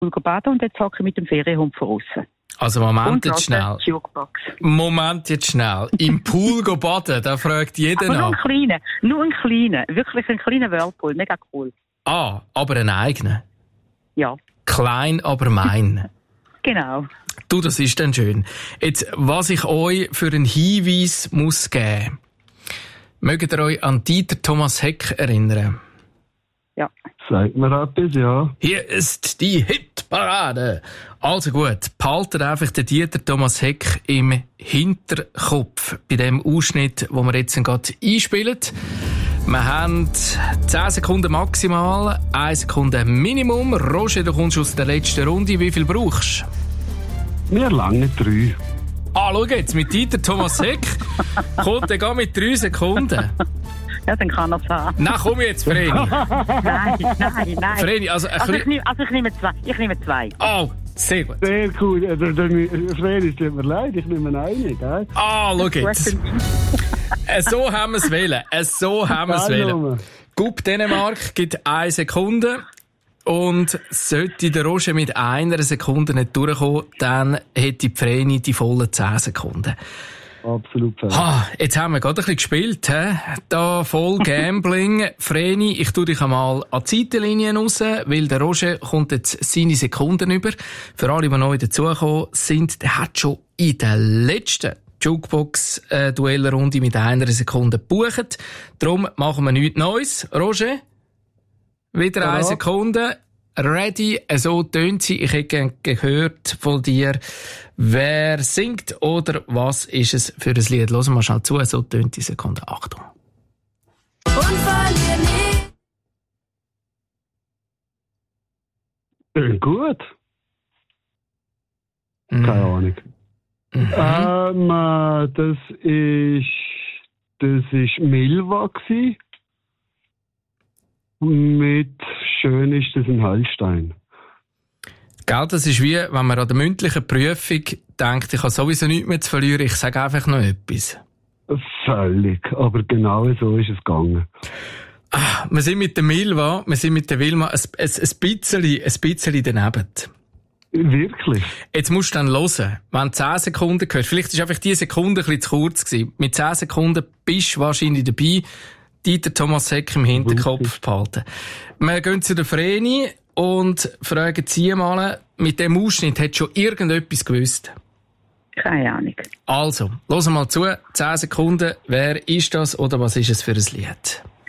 baden und jetzt hocke ich mit dem Ferienhund von außen. Also Moment jetzt schnell. Im Pool baden, da fragt jeder nach. Nur ein kleiner, wirklich ein kleiner Whirlpool, mega cool. Ah, aber einen eigenen? Ja. Klein, aber mein. Genau. Du, das ist dann schön. Jetzt, was ich euch für einen Hinweis muss geben. Mögt ihr euch an Dieter Thomas Heck erinnern? Ja. Sagt mir etwas, ja. Hier ist die Hitparade. Also gut, behaltet einfach den Dieter Thomas Heck im Hinterkopf bei dem Ausschnitt, wo wir jetzt gerade einspielen. Wir haben 10 Sekunden maximal, 1 Sekunde Minimum. Roger, du kommst aus der letzten Runde. Wie viel brauchst du? Mir lange 3. Ah, schau jetzt, mit Dieter Thomas Heck kommt er mit 3 Sekunden. Ja, dann kann er es haben. Nein, komm jetzt, Vreni. Nein. Vreni, ich nehme 2. Ich nehme 2. Oh, sehr gut. Sehr cool. Vreni, es tut mir leid, ich nehme einen, gell? Ah, schau jetzt. So haben wir es wählen. Gup Dänemark gibt 1 Sekunde. Und sollte der Roger mit 1 Sekunde nicht durchkommen, dann hätte die Vreni die vollen 10 Sekunden. Absolut. Jetzt haben wir gerade ein bisschen gespielt, he? Da voll Gambling. Vreni, ich tue dich einmal an die Seitenlinien raus, weil der Roger kommt jetzt seine Sekunden über. Für alle, die neu dazugekommen sind, der hat schon in der letzten Jukebox-Duellrunde mit 1 Sekunde gebucht. Darum machen wir nichts Neues. Roger, wieder 1 Sekunde. Ready, so tönt sie. Ich hätte gehört von dir, wer singt oder was ist es für ein Lied. Hören wir mal schnell zu, so tönt die Sekunde. Achtung. Und verlier nicht. Gut. Keine Ahnung. Das ist Milva gsi. Mit «Schön ist das ein Hallstein». Gell, das ist wie, wenn man an der mündlichen Prüfung denkt, ich habe sowieso nichts mehr zu verlieren, ich sage einfach noch etwas. Völlig, aber genau so ist es gegangen. Wir sind mit der Wilma ein bisschen daneben. Wirklich? Jetzt musst du dann hören, wenn du 10 Sekunden hörst, vielleicht ist einfach diese Sekunde ein bisschen zu kurz gewesen. Mit 10 Sekunden bist du wahrscheinlich dabei, Dieter Thomas Heck im Hinterkopf behalten. Wir gehen zu der Vreni und fragen sie mal, mit dem Ausschnitt hat schon irgendetwas gewusst? Keine Ahnung. Also, hören wir mal zu, 10 Sekunden, wer ist das oder was ist es für ein Lied?